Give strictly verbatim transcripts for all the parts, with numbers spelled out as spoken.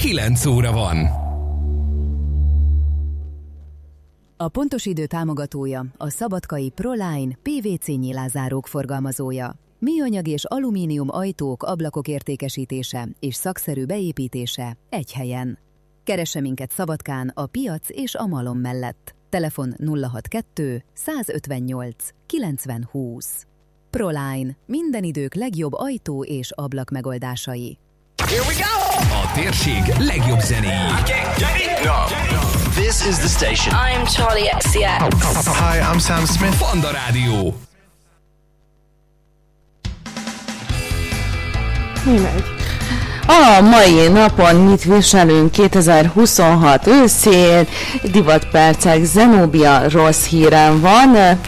kilenc óra van. A pontos idő támogatója a szabadkai Proline pé vé cé nyilázárók forgalmazója. Műanyag és alumínium ajtók, ablakok értékesítése és szakszerű beépítése egy helyen. Keresse minket Szabadkán a piac és a malom mellett. Telefon nulla hatvankettő százötvennyolc kilencven húsz. Proline. Minden idők legjobb ajtó és ablak megoldásai. Here we go! A térség legjobb zenéi. This is the station. I'm Charlie X C X. Hi, I'm Sam Smith. Fanda Rádió. Mi megy? A mai napon mit viselünk kétezer-huszonhat őszén, divatpercek, Zenobia rossz hírem van.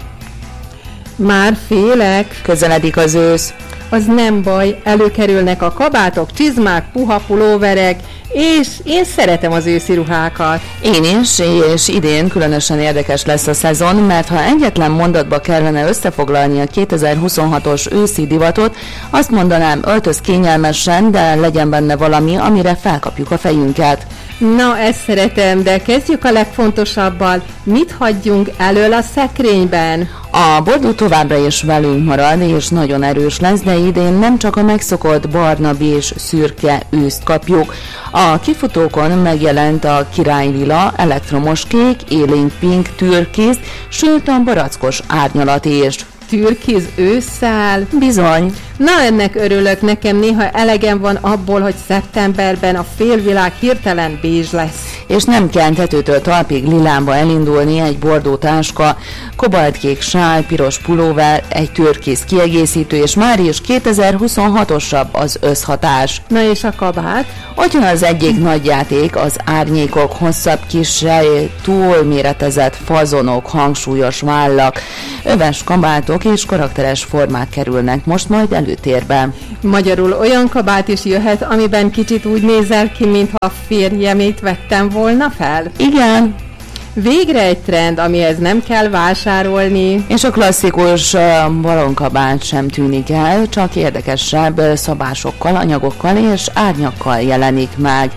Már félek. Közeledik az ősz. Az nem baj, előkerülnek a kabátok, csizmák, puha pulóverek, és én szeretem az őszi ruhákat. Én is, és idén különösen érdekes lesz a szezon, mert ha egyetlen mondatba kellene összefoglalni a kétezer-huszonhatos őszi divatot, azt mondanám, öltöz kényelmesen, de legyen benne valami, amire felkapjuk a fejünket. Na, ezt szeretem, de kezdjük a legfontosabbal. Mit hagyjunk elől a szekrényben? A bordó továbbra is velünk marad, és nagyon erős lesz, de idén nem csak a megszokott barna, bés, szürke őszt kapjuk. A kifutókon megjelent a királylila, elektromos kék, élénk pink, türkiz, sőt a barackos árnyalat is. Türkiz ősszel? Bizony. Na, ennek örülök, nekem néha elegem van abból, hogy szeptemberben a félvilág hirtelen bézs lesz. És nem kell tetőtől talpig lilába elindulni, egy bordó táska, kobaltkék sál, piros pulóver, egy türkiz kiegészítő, és már is kétezer-huszonhatosabb az összhatás. Na és a kabát? Ott az egyik nagy játék, az árnyékok, hosszabb kisre, túlméretezett fazonok, hangsúlyos vállak, öves kabátok és karakteres formák kerülnek most majd előtérbe. Magyarul olyan kabát is jöhet, amiben kicsit úgy nézel ki, mintha a férjemét vettem volna fel? Igen. Végre egy trend, amihez nem kell vásárolni. És a klasszikus uh, balonkabát sem tűnik el, csak érdekesebb szabásokkal, anyagokkal és árnyakkal jelenik meg.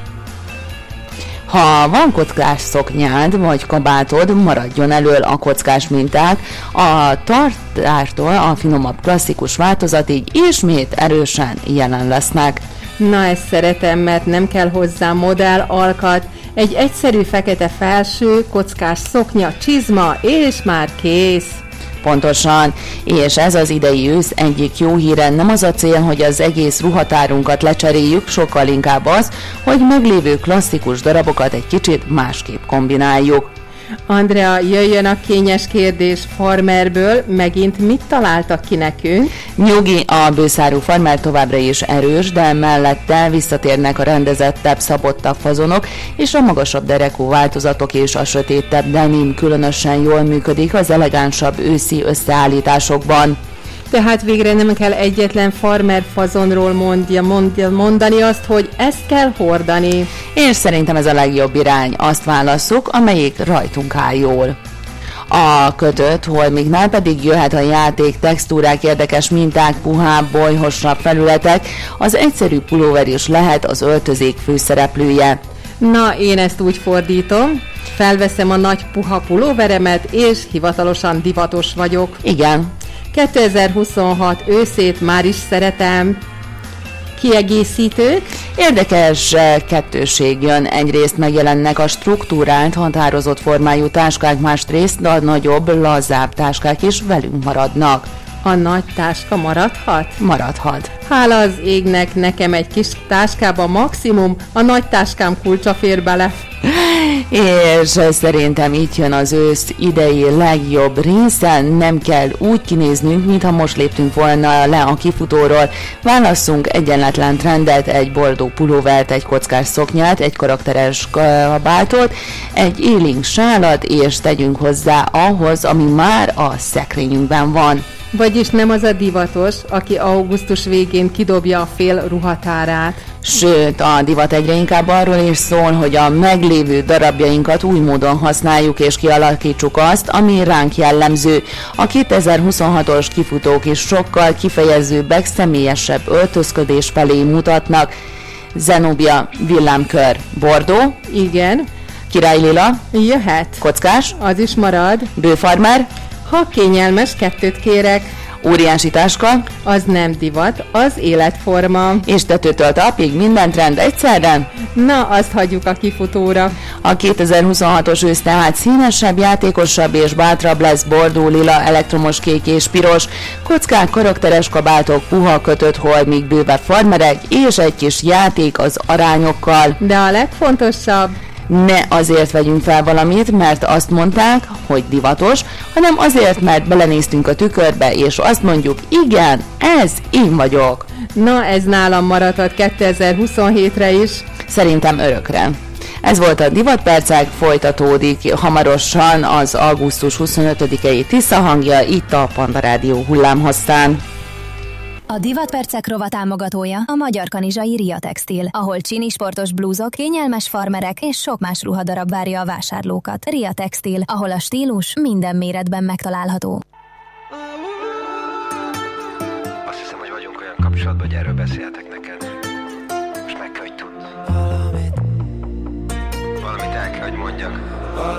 Ha van kockás szoknyád vagy kabátod, maradjon elől a kockás minták. A tartártól a finomabb klasszikus változatig ismét erősen jelen lesznek. Na, ezt szeretem, mert nem kell hozzá modell alkat. Egy egyszerű fekete felső, kockás szoknya, csizma, és már kész. Pontosan, és ez az idei ősz egyik jó híre, nem az a cél, hogy az egész ruhatárunkat lecseréljük, sokkal inkább az, hogy meglévő klasszikus darabokat egy kicsit másképp kombináljuk. Andrea, jöjjön a kényes kérdés Farmerből, megint mit találtak ki nekünk? Nyugi, a bőszárú Farmer továbbra is erős, de mellette visszatérnek a rendezettebb, szabottabb fazonok, és a magasabb derekú változatok és a sötétebb denim különösen jól működik az elegánsabb őszi összeállításokban. Tehát végre nem kell egyetlen farmer fazonról mondja, mondja, mondani azt, hogy ezt kell hordani. És szerintem ez a legjobb irány. Azt válasszuk, amelyik rajtunk áll jól. A kötött holmignál pedig jöhet a játék, textúrák, érdekes minták, puhább, bolyhosabb felületek. Az egyszerű pulóver is lehet az öltözék főszereplője. Na, én ezt úgy fordítom. Felveszem a nagy puha pulóveremet, és hivatalosan divatos vagyok. Igen. kétezer-huszonhat őszét már is szeretem. Kiegészítők? Érdekes kettőség jön. Egyrészt megjelennek a struktúrált, határozott formájú táskák, másrészt a nagyobb, lazább táskák is velünk maradnak. A nagy táska maradhat? Maradhat. Hála az égnek, nekem egy kis táskába maximum a nagy táskám kulcsa fér bele. És szerintem itt jön az ősz idei legjobb része, nem kell úgy kinéznünk, mintha most léptünk volna le a kifutóról. Válasszunk egyenletlen trendet, egy boldog pulóvert, egy kockás szoknyát, egy karakteres kabátot, egy élénk sálat, és tegyünk hozzá ahhoz, ami már a szekrényünkben van. Vagyis nem az a divatos, aki augusztus végén kidobja a fél ruhatárát. Sőt, a divat egyre inkább arról is szól, hogy a meglévő darabjainkat új módon használjuk és kialakítsuk azt, ami ránk jellemző. A kétezer-huszonhatos kifutók is sokkal kifejezőbbek, személyesebb öltözködés felé mutatnak. Zenobia villámkör, Bordó, Igen. Királylila, Jöhet. kockás, Az is marad. bőfarmer, Ha kényelmes, kettőt kérek. óriási táska, Az nem divat, az életforma. és tetőtől talpig minden trend egyszerre. Na, azt hagyjuk a kifutóra. A kétezer-huszonhatos ősz tehát színesebb, játékosabb és bátrabb lesz, bordó, lila, elektromos kék és piros, kockák, karakteres kabátok, puha kötött holdmig bővebb farmerek, és egy kis játék az arányokkal. De a legfontosabb, Ne azért vegyünk fel valamit, mert azt mondták, hogy divatos, hanem azért, mert belenéztünk a tükörbe, és azt mondjuk, igen, ez én vagyok. na ez nálam maradhat kétezer-huszonhétre is. Szerintem örökre. Ez volt a Divatpercek, folytatódik hamarosan az augusztus huszonötödikei Tisza hangja itt a Panda Rádió hullámhosszán. A Divatpercek rovat támogatója a magyar kanizsai Ria Textil, ahol csini sportos blúzok, kényelmes farmerek és sok más ruhadarab várja a vásárlókat. Ria Textil, ahol a stílus minden méretben megtalálható. Azt hiszem, hogy vagyunk olyan kapcsolatban, hogy erről beszéltek neked. Most meg kell, hogy tudd. Valamit. Valamit el kell, hogy mondjak.